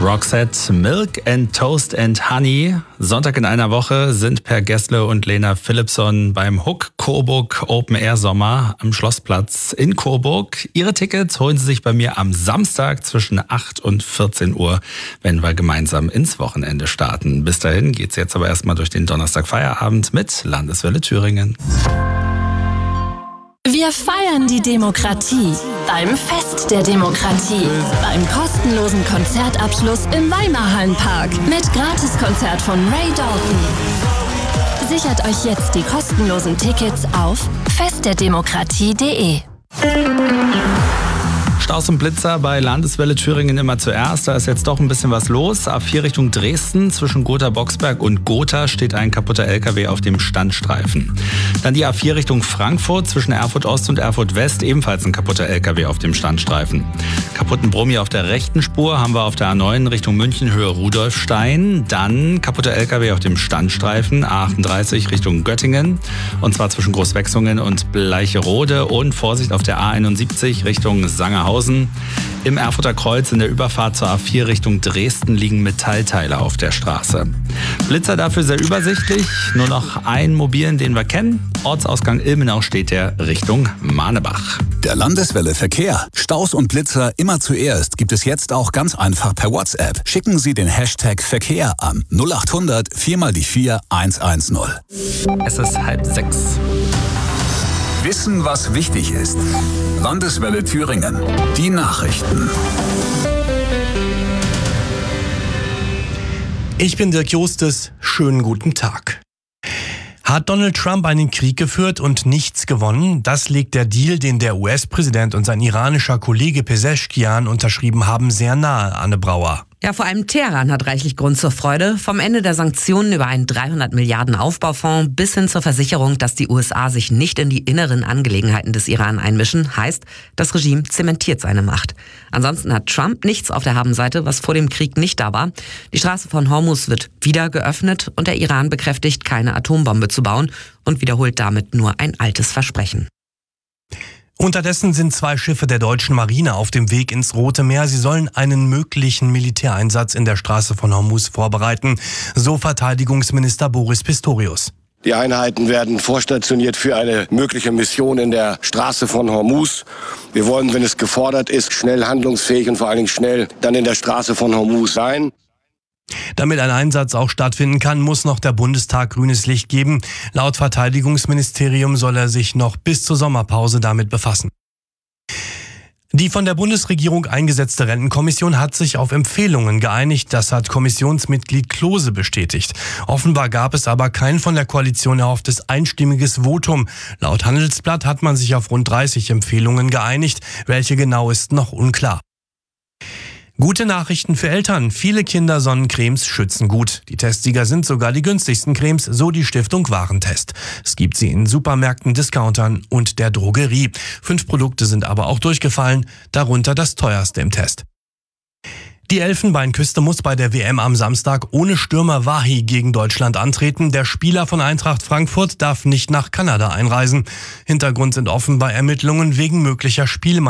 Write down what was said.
Roxette, Milk and Toast and Honey. Sonntag in einer Woche sind Per Gessle und Lena Philipsson beim Hook Coburg Open Air Sommer am Schlossplatz in Coburg. Ihre Tickets holen Sie sich bei mir am Samstag zwischen 8 und 14 Uhr, wenn wir gemeinsam ins Wochenende starten. Bis dahin geht's jetzt aber erstmal durch den Donnerstag-Feierabend mit Landeswelle Thüringen. Wir feiern die Demokratie beim Fest der Demokratie, beim kostenlosen Konzertabschluss im Weimarhallenpark mit Gratiskonzert von Ray Dalton. Sichert euch jetzt die kostenlosen Tickets auf festderdemokratie.de. Staus und Blitzer bei Landeswelle Thüringen immer zuerst. Da ist jetzt doch ein bisschen was los. A4 Richtung Dresden zwischen Gotha-Boxberg und Gotha steht ein kaputter LKW auf dem Standstreifen. Dann die A4 Richtung Frankfurt zwischen Erfurt Ost und Erfurt West, ebenfalls ein kaputter LKW auf dem Standstreifen. Kaputten Brummi auf der rechten Spur haben wir auf der A9 Richtung München Höhe Rudolfstein. Dann kaputter LKW auf dem Standstreifen A38 Richtung Göttingen. Und zwar zwischen Großwechsungen und Bleicherode. Und Vorsicht auf der A71 Richtung Sangerhausen. Im Erfurter Kreuz in der Überfahrt zur A4 Richtung Dresden liegen Metallteile auf der Straße. Blitzer dafür sehr übersichtlich. Nur noch einen mobilen, den wir kennen. Ortsausgang Ilmenau steht der Richtung Manebach. Der Landeswelle Verkehr. Staus und Blitzer immer zuerst gibt es jetzt auch ganz einfach per WhatsApp. Schicken Sie den Hashtag Verkehr an 0800 4x4 110. Es ist 5:30. Wissen, was wichtig ist. Landeswelle Thüringen. Die Nachrichten. Ich bin Dirk Justus. Schönen guten Tag. Hat Donald Trump einen Krieg geführt und nichts gewonnen? Das legt der Deal, den der US-Präsident und sein iranischer Kollege Pezeshkian unterschrieben haben, sehr nahe, Anne Brauer. Ja, vor allem Teheran hat reichlich Grund zur Freude. Vom Ende der Sanktionen über einen 300 Milliarden Aufbaufonds bis hin zur Versicherung, dass die USA sich nicht in die inneren Angelegenheiten des Iran einmischen, heißt, das Regime zementiert seine Macht. Ansonsten hat Trump nichts auf der Habenseite, was vor dem Krieg nicht da war. Die Straße von Hormuz wird wieder geöffnet und der Iran bekräftigt, keine Atombombe zu bauen und wiederholt damit nur ein altes Versprechen. Unterdessen sind 2 Schiffe der deutschen Marine auf dem Weg ins Rote Meer. Sie sollen einen möglichen Militäreinsatz in der Straße von Hormuz vorbereiten, so Verteidigungsminister Boris Pistorius. Die Einheiten werden vorstationiert für eine mögliche Mission in der Straße von Hormuz. Wir wollen, wenn es gefordert ist, schnell handlungsfähig und vor allen Dingen schnell dann in der Straße von Hormuz sein. Damit ein Einsatz auch stattfinden kann, muss noch der Bundestag grünes Licht geben. Laut Verteidigungsministerium soll er sich noch bis zur Sommerpause damit befassen. Die von der Bundesregierung eingesetzte Rentenkommission hat sich auf Empfehlungen geeinigt. Das hat Kommissionsmitglied Klose bestätigt. Offenbar gab es aber kein von der Koalition erhofftes einstimmiges Votum. Laut Handelsblatt hat man sich auf rund 30 Empfehlungen geeinigt. Welche genau ist noch unklar. Gute Nachrichten für Eltern. Viele Kindersonnencremes schützen gut. Die Testsieger sind sogar die günstigsten Cremes, so die Stiftung Warentest. Es gibt sie in Supermärkten, Discountern und der Drogerie. 5 Produkte sind aber auch durchgefallen, darunter das teuerste im Test. Die Elfenbeinküste muss bei der WM am Samstag ohne Stürmer Wahi gegen Deutschland antreten. Der Spieler von Eintracht Frankfurt darf nicht nach Kanada einreisen. Hintergrund sind offenbar Ermittlungen wegen möglicher